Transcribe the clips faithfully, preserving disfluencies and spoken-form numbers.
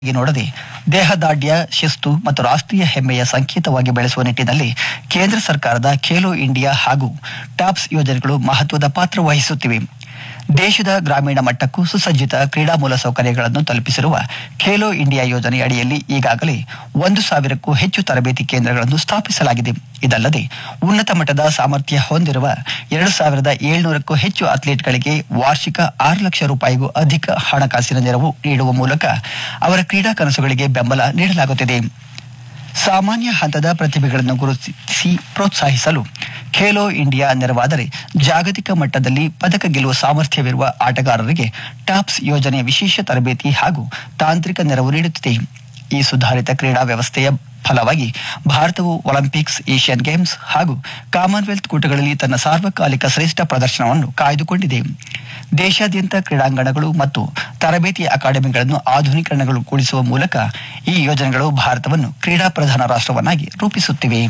ನೋಡದೆ ದೇಹದಾಢ್ಯ ಶಿಸ್ತು ಮತ್ತು ರಾಷ್ಟ್ರೀಯ ಹೆಮ್ಮೆಯ ಸಂಕೇತವಾಗಿ ಬೆಳೆಸುವ ನಿಟ್ಟಿನಲ್ಲಿ ಕೇಂದ್ರ ಸರ್ಕಾರದ ಖೇಲೋ ಇಂಡಿಯಾ ಹಾಗೂ ಟಾಪ್ಸ್ ಯೋಜನೆಗಳು ಮಹತ್ವದ ಪಾತ್ರ ವಹಿಸುತ್ತಿವೆ. ದೇಶದ ಗ್ರಾಮೀಣ ಮಟ್ಟಕ್ಕೂ ಸುಸಜ್ಜಿತ ಕ್ರೀಡಾ ಮೂಲಸೌಕರ್ಯಗಳನ್ನು ತಲುಪಿಸಿರುವ ಖೇಲೋ ಇಂಡಿಯಾ ಯೋಜನೆ ಅಡಿಯಲ್ಲಿ ಈಗಾಗಲೇ ಒಂದು ಸಾವಿರಕ್ಕೂ ಹೆಚ್ಚು ತರಬೇತಿ ಕೇಂದ್ರಗಳನ್ನು ಸ್ಥಾಪಿಸಲಾಗಿದೆ. ಇದಲ್ಲದೆ ಉನ್ನತ ಮಟ್ಟದ ಸಾಮರ್ಥ್ಯ ಹೊಂದಿರುವ ಎರಡು ಸಾವಿರದ ಏಳ್ನೂರಕ್ಕೂ ಹೆಚ್ಚು ಅಥ್ಲೀಟ್ಗಳಿಗೆ ವಾರ್ಷಿಕ ಆರು ಲಕ್ಷ ರೂಪಾಯಿಗೂ ಅಧಿಕ ಹಣಕಾಸಿನ ನೆರವು ನೀಡುವ ಮೂಲಕ ಅವರ ಕ್ರೀಡಾ ಕನಸುಗಳಿಗೆ ಬೆಂಬಲ ನೀಡಲಾಗುತ್ತಿದೆ. ಸಾಮಾನ್ಯ ಹಂತದ ಪ್ರತಿಭೆಗಳನ್ನು ಗುರುತಿಸಿ ಪ್ರೋತ್ಸಾಹಿಸಲು ಖೇಲೋ ಇಂಡಿಯಾ ನೆರವಾದರೆ ಜಾಗತಿಕ ಮಟ್ಟದಲ್ಲಿ ಪದಕ ಗೆಲ್ಲುವ ಸಾಮರ್ಥ್ಯವಿರುವ ಆಟಗಾರರಿಗೆ ಟಾಪ್ಸ್ ಯೋಜನೆ ವಿಶೇಷ ತರಬೇತಿ ಹಾಗೂ ತಾಂತ್ರಿಕ ನೆರವು ನೀಡುತ್ತಿದೆ. ಈ ಸುಧಾರಿತ ಕ್ರೀಡಾ ವ್ಯವಸ್ಥೆಯ ಫಲವಾಗಿ ಭಾರತವು ಒಲಿಂಪಿಕ್ಸ್, ಏಷ್ಯನ್ ಗೇಮ್ಸ್ ಹಾಗೂ ಕಾಮನ್ವೆಲ್ತ್ ಕೂಟಗಳಲ್ಲಿ ತನ್ನ ಸಾರ್ವಕಾಲಿಕ ಶ್ರೇಷ್ಠ ಪ್ರದರ್ಶನವನ್ನು ಕಾಯ್ದುಕೊಂಡಿದೆ. ದೇಶಾದ್ಯಂತ ಕ್ರೀಡಾಂಗಣಗಳು ಮತ್ತು ತರಬೇತಿ ಅಕಾಡೆಮಿಗಳನ್ನು ಆಧುನೀಕರಣಗೊಳಿಸುವ ಮೂಲಕ ಈ ಯೋಜನೆಗಳು ಭಾರತವನ್ನು ಕ್ರೀಡಾ ಪ್ರಧಾನ ರಾಷ್ಟ್ರವನ್ನಾಗಿ ರೂಪಿಸುತ್ತಿವೆ.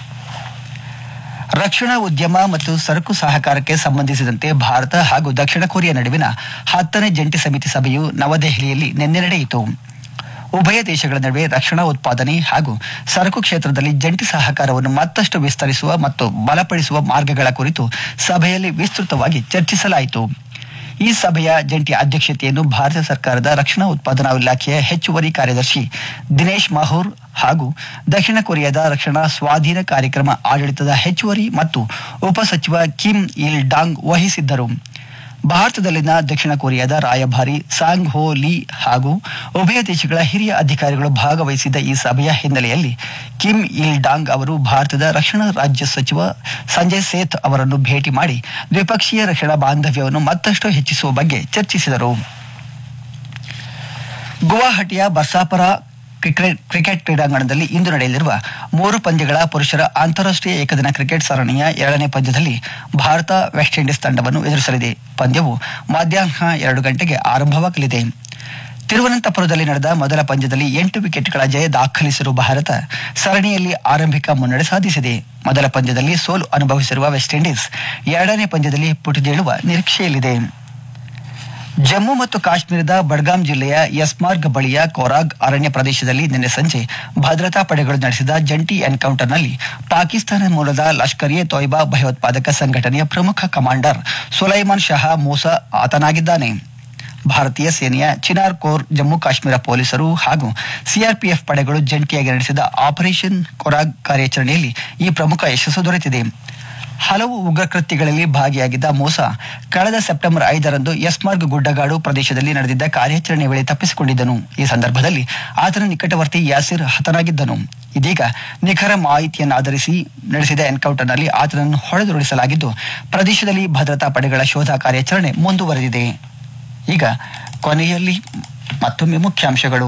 ರಕ್ಷಣಾ ಉದ್ಯಮ ಮತ್ತು ಸರಕು ಸಹಕಾರಕ್ಕೆ ಸಂಬಂಧಿಸಿದಂತೆ ಭಾರತ ಹಾಗೂ ದಕ್ಷಿಣ ಕೊರಿಯಾ ನಡುವಿನ ಹತ್ತನೇ ಜಂಟಿ ಸಮಿತಿ ಸಭೆಯು ನವದೆಹಲಿಯಲ್ಲಿ ನಿನ್ನೆ ನಡೆಯಿತು. ಉಭಯ ದೇಶಗಳ ನಡುವೆ ರಕ್ಷಣಾ ಉತ್ಪಾದನೆ ಹಾಗೂ ಸರಕು ಕ್ಷೇತ್ರದಲ್ಲಿ ಜಂಟಿ ಸಹಕಾರವನ್ನು ಮತ್ತಷ್ಟು ವಿಸ್ತರಿಸುವ ಮತ್ತು ಬಲಪಡಿಸುವ ಮಾರ್ಗಗಳ ಕುರಿತು ಸಭೆಯಲ್ಲಿ ವಿಸ್ತೃತವಾಗಿ ಚರ್ಚಿಸಲಾಯಿತು. ಈ ಸಭೆಯ ಜಂಟಿ ಅಧ್ಯಕ್ಷತೆಯನ್ನು ಭಾರತ ಸರ್ಕಾರದ ರಕ್ಷಣಾ ಉತ್ಪಾದನಾ ಇಲಾಖೆಯ ಹೆಚ್ಚುವರಿ ಕಾರ್ಯದರ್ಶಿ ದಿನೇಶ್ ಮಾಹುರ್ ಹಾಗೂ ದಕ್ಷಿಣ ಕೊರಿಯಾದ ರಕ್ಷಣಾ ಸ್ವಾಧೀನ ಕಾರ್ಯಕ್ರಮ ಆಡಳಿತದ ಹೆಚ್ಚುವರಿ ಮತ್ತು ಉಪಸಚಿವ ಕಿಮ್ ಇಲ್ ಡಾಂಗ್ ವಹಿಸಿದ್ದರು. ಭಾರತದಲ್ಲಿನ ದಕ್ಷಿಣ ಕೊರಿಯಾದ ರಾಯಭಾರಿ ಸಾಂಗ್ ಹೋ ಲೀ ಹಾಗೂ ಉಭಯ ದೇಶಗಳ ಹಿರಿಯ ಅಧಿಕಾರಿಗಳು ಭಾಗವಹಿಸಿದ್ದ ಈ ಸಭೆಯ ಹಿನ್ನೆಲೆಯಲ್ಲಿ ಕಿಮ್ ಇಲ್ ಡಾಂಗ್ ಅವರು ಭಾರತದ ರಕ್ಷಣಾ ರಾಜ್ಯ ಸಚಿವ ಸಂಜಯ್ ಸೇಥ್ ಅವರನ್ನು ಭೇಟಿ ಮಾಡಿ ದ್ವಿಪಕ್ಷೀಯ ರಕ್ಷಣಾ ಬಾಂಧವ್ಯವನ್ನು ಮತ್ತಷ್ಟು ಹೆಚ್ಚಿಸುವ ಬಗ್ಗೆ ಚರ್ಚಿಸಿದರು. ಗುವಾಹಟಿಯ ಬರ್ಸಾಪರ ಕ್ರಿಕೆಟ್ ಕ್ರೀಡಾಂಗಣದಲ್ಲಿ ಇಂದು ನಡೆಯಲಿರುವ ಮೂರು ಪಂದ್ಯಗಳ ಪುರುಷರ ಅಂತಾರಾಷ್ಟ್ರೀಯ ಏಕದಿನ ಕ್ರಿಕೆಟ್ ಸರಣಿಯ ಎರಡನೇ ಪಂದ್ಯದಲ್ಲಿ ಭಾರತ ವೆಸ್ಟ್ ಇಂಡೀಸ್ ತಂಡವನ್ನು ಎದುರಿಸಲಿದೆ. ಪಂದ್ಯವು ಮಧ್ಯಾಹ್ನ ಎರಡು ಗಂಟೆಗೆ ಆರಂಭವಾಗಲಿದೆ. ತಿರುವನಂತಪುರದಲ್ಲಿ ನಡೆದ ಮೊದಲ ಪಂದ್ಯದಲ್ಲಿ ಎಂಟು ವಿಕೆಟ್ಗಳ ಜಯ ದಾಖಲಿಸಿರುವ ಭಾರತ ಸರಣಿಯಲ್ಲಿ ಆರಂಭಿಕ ಮುನ್ನಡೆ ಸಾಧಿಸಿದೆ. ಮೊದಲ ಪಂದ್ಯದಲ್ಲಿ ಸೋಲು ಅನುಭವಿಸಿರುವ ವೆಸ್ಟ್ ಇಂಡೀಸ್ ಎರಡನೇ ಪಂದ್ಯದಲ್ಲಿ ಪುಟಿದೇಳುವ ನಿರೀಕ್ಷೆಯಲ್ಲಿದೆ. ಜಮ್ಮು ಮತ್ತು ಕಾಶ್ಮೀರದ ಬಡ್ಗಾಮ್ ಜಿಲ್ಲೆಯ ಯಸ್ಮಾರ್ಗ್ ಬಳಿಯ ಕೊರಾಗ್ ಅರಣ್ಯ ಪ್ರದೇಶದಲ್ಲಿ ನಿನ್ನೆ ಸಂಜೆ ಭದ್ರತಾ ಪಡೆಗಳು ನಡೆಸಿದ ಜಂಟಿ ಎನ್ಕೌಂಟರ್ನಲ್ಲಿ ಪಾಕಿಸ್ತಾನ ಮೂಲದ ಲಷ್ಕರ್ ಎ ತೊಯ್ಬಾ ಭಯೋತ್ಪಾದಕ ಸಂಘಟನೆಯ ಪ್ರಮುಖ ಕಮಾಂಡರ್ ಸುಲೈಮಾನ್ ಶಹಾ ಮೂಸಾ ಹತನಾಗಿದ್ದಾನೆ. ಭಾರತೀಯ ಸೇನೆಯ ಚಿನಾರ್ ಕೋರ್, ಜಮ್ಮು ಕಾಶ್ಮೀರ ಪೊಲೀಸರು ಹಾಗೂ ಸಿಆರ್ಪಿಎಫ್ ಪಡೆಗಳು ಜಂಟಿಯಾಗಿ ನಡೆಸಿದ ಆಪರೇಷನ್ ಕೊರಾಗ್ ಕಾರ್ಯಾಚರಣೆಯಲ್ಲಿ ಈ ಪ್ರಮುಖ ಯಶಸ್ಸು ದೊರೆತಿದೆ. ಹಲವು ಉಗ್ರ ಕೃತ್ಯಗಳಲ್ಲಿ ಭಾಗಿಯಾಗಿದ್ದ ಮೂಸಾ ಕಳೆದ ಸೆಪ್ಟೆಂಬರ್ ಐದರಂದು ಯಸ್ಮಾರ್ಗ್ ಗುಡ್ಡಗಾಡು ಪ್ರದೇಶದಲ್ಲಿ ನಡೆದಿದ್ದ ಕಾರ್ಯಾಚರಣೆ ವೇಳೆ ತಪ್ಪಿಸಿಕೊಂಡಿದ್ದನು. ಈ ಸಂದರ್ಭದಲ್ಲಿ ಆತನ ನಿಕಟವರ್ತಿ ಯಾಸಿರ್ ಹತನಾಗಿದ್ದನು. ಇದೀಗ ನಿಖರ ಮಾಹಿತಿಯನ್ನಾಧರಿಸಿ ನಡೆಸಿದ ಎನ್ಕೌಂಟರ್ನಲ್ಲಿ ಆತನನ್ನು ಹೊಡೆದುರುಳಿಸಲಾಗಿದ್ದು ಪ್ರದೇಶದಲ್ಲಿ ಭದ್ರತಾ ಪಡೆಗಳ ಶೋಧ ಕಾರ್ಯಾಚರಣೆ ಮುಂದುವರೆದಿದೆ. ಈಗ ಕೊನೆಯಲ್ಲಿ ಮತ್ತೊಮ್ಮೆ ಮುಖ್ಯಾಂಶಗಳು.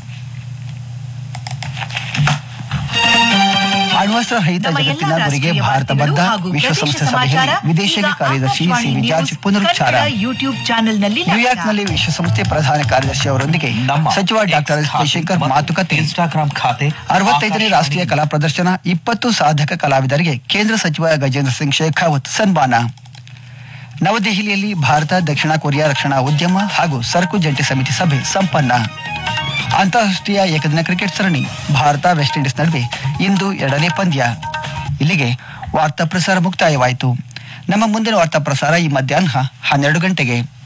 ಅಣ್ವಸ್ತ್ರ ರಹಿತ ಜಗತ್ತಿನ ಗುರಿಗೆ ಭಾರತ ಬದ್ಧ, ವಿಶ್ವಸಂಸ್ಥೆ ಸಭೆಯಲ್ಲಿ ವಿದೇಶಾಂಗ ಕಾರ್ಯದರ್ಶಿ ಸಿ ವಿ ಜಾರ್ಜ್ ಪುನರುಚ್ಚಾರ. ನ್ಯೂಯಾರ್ಕ್ನಲ್ಲಿ ವಿಶ್ವಸಂಸ್ಥೆ ಪ್ರಧಾನ ಕಾರ್ಯದರ್ಶಿ ಅವರೊಂದಿಗೆ ಸಚಿವ ಡಾಕ್ಟರ್ ಎಸ್ ಜಯಶಂಕರ್ ಮಾತುಕತೆ. ಇನ್ಸ್ಟಾಗ್ರಾಮ್ ಖಾತೆ ಅರವತ್ತೈದನೇ ರಾಷ್ಟ್ರೀಯ ಕಲಾ ಪ್ರದರ್ಶನ, ಇಪ್ಪತ್ತು ಸಾಧಕ ಕಲಾವಿದರಿಗೆ ಕೇಂದ್ರ ಸಚಿವ ಗಜೇಂದ್ರ ಸಿಂಗ್ ಶೇಖಾವತ್ ಸನ್ಮಾನ. ನವದೆಹಲಿಯಲ್ಲಿ ಭಾರತ ದಕ್ಷಿಣ ಕೊರಿಯಾ ರಕ್ಷಣಾ ಉದ್ಯಮ ಹಾಗೂ ಸರಕು ಜಂಟಿ ಸಮಿತಿ ಸಭೆ ಸಂಪನ್ನ. ಅಂತಾರಾಷ್ಟ್ರೀಯ ಏಕದಿನ ಕ್ರಿಕೆಟ್ ಸರಣಿ, ಭಾರತ ವೆಸ್ಟ್ ಇಂಡೀಸ್ ನಡುವೆ ಇಂದು ಎರಡನೇ ಪಂದ್ಯ. ಇಲ್ಲಿಗೆ ವಾರ್ತಾ ಪ್ರಸಾರ ಮುಕ್ತಾಯವಾಯಿತು. ನಮ್ಮ ಮುಂದಿನ ವಾರ್ತಾ ಪ್ರಸಾರ ಈ ಮಧ್ಯಾಹ್ನ ಹನ್ನೆರಡು ಗಂಟೆಗೆ.